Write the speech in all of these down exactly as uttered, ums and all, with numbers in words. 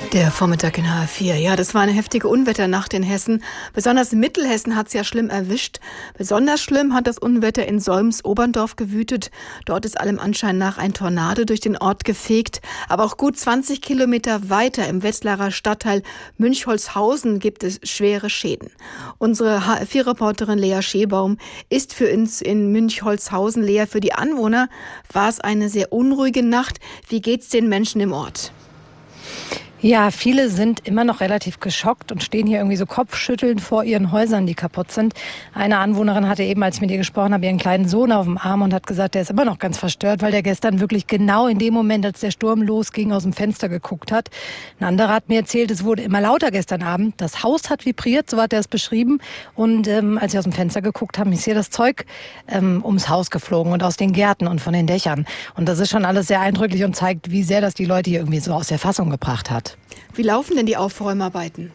Der Vormittag in H R vier. Ja, das war eine heftige Unwetternacht in Hessen. Besonders Mittelhessen hat es ja schlimm erwischt. Besonders schlimm hat das Unwetter in Solms-Oberndorf gewütet. Dort ist allem Anschein nach ein Tornado durch den Ort gefegt. Aber auch gut zwanzig Kilometer weiter im Wetzlarer Stadtteil Münchholzhausen gibt es schwere Schäden. Unsere H R vier Reporterin Lea Schebaum ist für uns in Münchholzhausen. Lea, für die Anwohner war es eine sehr unruhige Nacht. Wie geht's den Menschen im Ort? Ja, viele sind immer noch relativ geschockt und stehen hier irgendwie so kopfschüttelnd vor ihren Häusern, die kaputt sind. Eine Anwohnerin hatte eben, als ich mit ihr gesprochen habe, ihren kleinen Sohn auf dem Arm und hat gesagt, der ist immer noch ganz verstört, weil der gestern wirklich genau in dem Moment, als der Sturm losging, aus dem Fenster geguckt hat. Ein anderer hat mir erzählt, es wurde immer lauter gestern Abend. Das Haus hat vibriert, so hat er es beschrieben. Und ähm, als sie aus dem Fenster geguckt haben, ist hier das Zeug ähm, ums Haus geflogen und aus den Gärten und von den Dächern. Und das ist schon alles sehr eindrücklich und zeigt, wie sehr das die Leute hier irgendwie so aus der Fassung gebracht hat. Wie laufen denn die Aufräumarbeiten?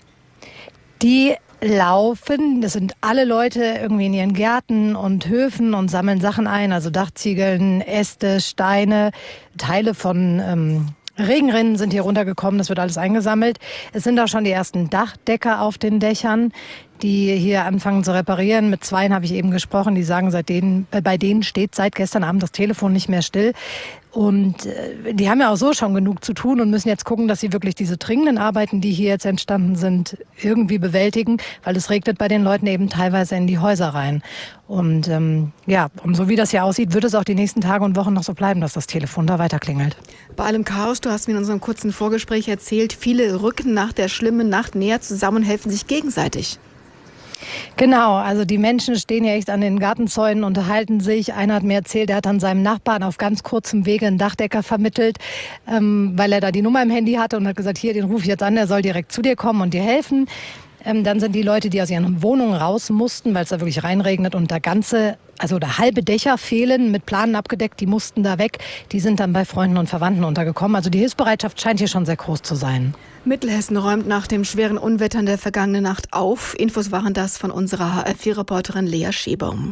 Die laufen, das sind alle Leute irgendwie in ihren Gärten und Höfen und sammeln Sachen ein, also Dachziegeln, Äste, Steine, Teile von ähm, Regenrinnen sind hier runtergekommen, das wird alles eingesammelt. Es sind auch schon die ersten Dachdecker auf den Dächern, die hier anfangen zu reparieren. Mit zweien habe ich eben gesprochen, die sagen, seit denen, äh, bei denen steht seit gestern Abend das Telefon nicht mehr still. Und äh, die haben ja auch so schon genug zu tun und müssen jetzt gucken, dass sie wirklich diese dringenden Arbeiten, die hier jetzt entstanden sind, irgendwie bewältigen, weil es regnet bei den Leuten eben teilweise in die Häuser rein. Und ähm, ja, und so wie das hier aussieht, wird es auch die nächsten Tage und Wochen noch so bleiben, dass das Telefon da weiter klingelt. Bei allem Chaos, du hast mir in unserem kurzen Vorgespräch erzählt, viele rücken nach der schlimmen Nacht näher zusammen und helfen sich gegenseitig. Genau, also die Menschen stehen ja echt an den Gartenzäunen, unterhalten sich. Einer hat mir erzählt, er hat an seinem Nachbarn auf ganz kurzem Wege einen Dachdecker vermittelt, ähm, weil er da die Nummer im Handy hatte und hat gesagt, hier, den ruf ich jetzt an, der soll direkt zu dir kommen und dir helfen. Ähm, dann sind die Leute, die aus ihren Wohnungen raus mussten, weil es da wirklich reinregnet und da ganze, also da halbe Dächer fehlen, mit Planen abgedeckt, die mussten da weg. Die sind dann bei Freunden und Verwandten untergekommen. Also die Hilfsbereitschaft scheint hier schon sehr groß zu sein. Mittelhessen räumt nach dem schweren Unwettern der vergangenen Nacht auf. Infos waren das von unserer H R vier Reporterin Lea Schebaum.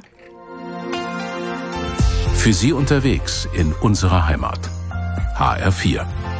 Für Sie unterwegs in unserer Heimat. H R vier.